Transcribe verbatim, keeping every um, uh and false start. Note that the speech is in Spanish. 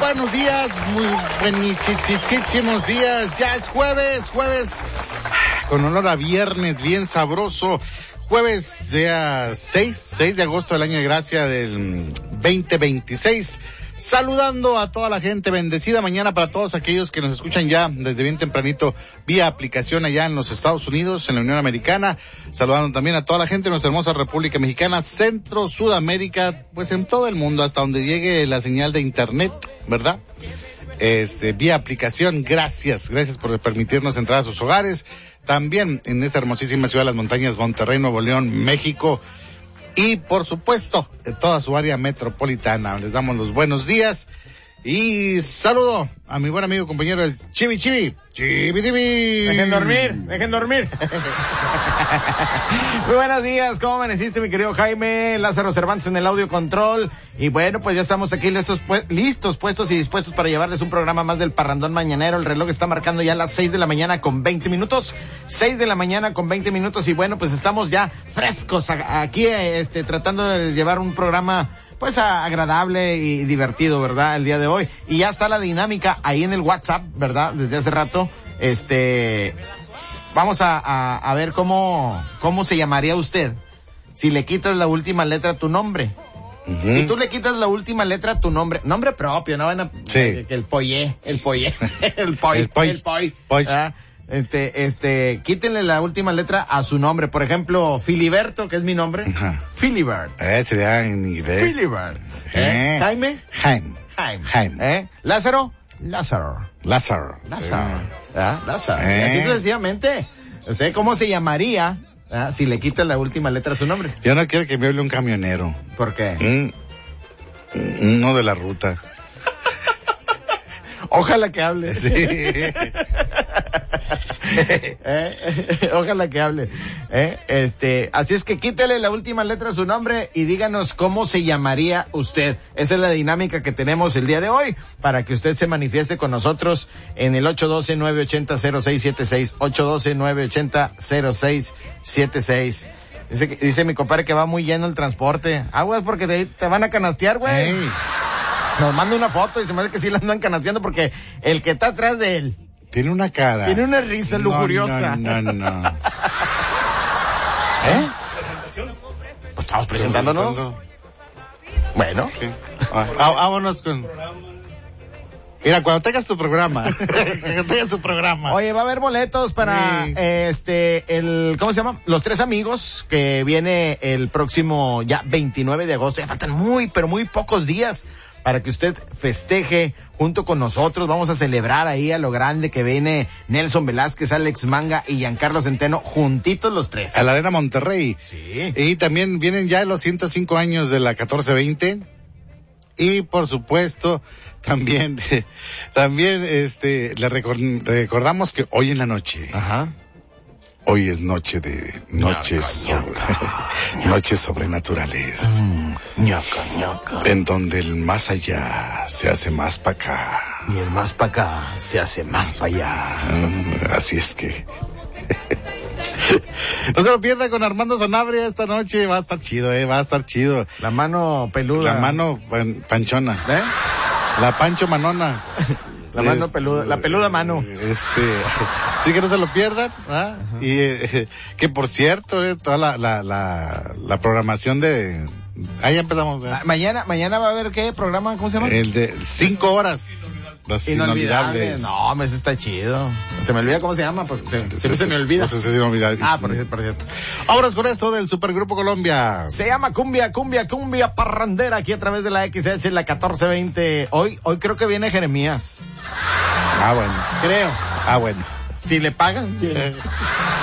buenos días, muy buenísimos días. Ya es jueves, jueves con olor a viernes, bien sabroso. Jueves, día seis, seis de agosto del año de gracia del veinte veintiséis. Saludando a toda la gente, bendecida mañana para todos aquellos que nos escuchan ya desde bien tempranito vía aplicación allá en los Estados Unidos, en la Unión Americana. Saludando también a toda la gente de nuestra hermosa República Mexicana, Centro, Sudamérica, pues en todo el mundo, hasta donde llegue la señal de internet, ¿verdad? Este, vía aplicación, gracias, gracias por permitirnos entrar a sus hogares. También en esta hermosísima ciudad de las montañas, Monterrey, Nuevo León, México. Y, por supuesto, en toda su área metropolitana. Les damos los buenos días. Y saludo a mi buen amigo, compañero, el Chivi Chivi. Chivi Chivi. Dejen dormir, dejen dormir. Muy buenos días, ¿cómo amaneciste, mi querido Jaime? Lázaro Cervantes en el audio control. Y bueno, pues ya estamos aquí listos, pues, listos, puestos y dispuestos para llevarles un programa más del Parrandón Mañanero. El reloj está marcando ya las seis de la mañana con veinte minutos. seis de la mañana con veinte minutos. Y bueno, pues estamos ya frescos aquí, este, tratando de llevar un programa pues agradable y divertido, ¿verdad? El día de hoy. Y ya está la dinámica ahí en el WhatsApp, ¿verdad? Desde hace rato. Este, vamos a, a, a ver cómo, cómo se llamaría usted si le quitas la última letra a tu nombre. Uh-huh. Si tú le quitas la última letra a tu nombre, nombre propio, no van a, sí. eh, el pollé, el pollé, el poy, el poy, el poy, poy. ¿verdad? Este, este, quítenle la última letra a su nombre. Por ejemplo, Filiberto, que es mi nombre. Uh-huh. Filibert. Eh, sería en inglés. Filibert. ¿Eh? Eh. Jaime. Jaime. Jaime. Jaime. ¿Eh? Lázaro. Lázaro. Lázaro. Lázaro. Eh. ¿Ah? Lázaro. Eh. Y así sucesivamente. ¿Usted cómo se llamaría ¿ah? si le quitas la última letra a su nombre? Yo no quiero que me hable un camionero. ¿Por qué? Mm, uno de la ruta. Ojalá que hable. Sí. ¿Eh? Ojalá que hable. ¿Eh? Este, así es que quítele la última letra a su nombre y díganos cómo se llamaría usted. Esa es la dinámica que tenemos el día de hoy para que usted se manifieste con nosotros en el ocho uno dos, nueve ocho cero, cero seis siete seis, ocho uno dos, nueve ocho cero, cero seis siete seis. Dice, dice mi compadre que va muy lleno el transporte. Aguas porque te, te van a canastear, güey. Hey. Nos manda una foto y se me hace que sí la andan canasteando porque el que está atrás de él tiene una cara. Tiene una risa no, lujuriosa. No, no, no. ¿Eh? Pues estamos presentándonos. Bueno. Sí. Ah, vámonos con... Mira, cuando tengas tu programa, cuando tengas tu programa. Oye, va a haber boletos para, sí. este, el, ¿cómo se llama? Los Tres Amigos, que viene el próximo, ya, veintinueve de agosto. Ya faltan muy, pero muy pocos días para que usted festeje junto con nosotros. Vamos a celebrar ahí a lo grande que viene Nelson Velázquez, Alex Manga y Giancarlo Centeno, juntitos los tres. A la Arena Monterrey. Sí. Y también vienen ya los ciento cinco años de la catorce veinte. Y por supuesto, también, también, este, le record- recordamos que hoy en la noche. Ajá. Hoy es noche de noches, ñaca, sobre, ñaca. noches sobrenaturales. Mm, ñaca, ñaca. En donde el más allá se hace más para acá. Y el más para acá se hace más para allá. Mm, así es que... No se lo pierda con Armando Sanabria esta noche. Va a estar chido, eh, va a estar chido. La mano peluda. La mano pan, panchona. ¿Eh? La pancho manona. La mano es, peluda, la peluda mano. Este, sí que no se lo pierdan, ¿ah? Y eh, que por cierto, eh, toda la, la, la, la programación de, ahí ya empezamos. ¿eh? Mañana, mañana va a haber ¿qué programa? ¿Cómo se llama? El de cinco horas. Los inolvidables. No, me está chido. Se me olvida cómo se llama, porque se, siempre se, se me olvida. Pues es inolvidable. Ah, por cierto, por cierto. Vámonos con esto del Supergrupo Colombia. Se llama Cumbia, Cumbia, Cumbia Parrandera, aquí a través de la X H, la catorce veinte. Hoy, hoy creo que viene Jeremías. Ah, bueno. Creo. Ah, bueno. Si le pagan. Sí.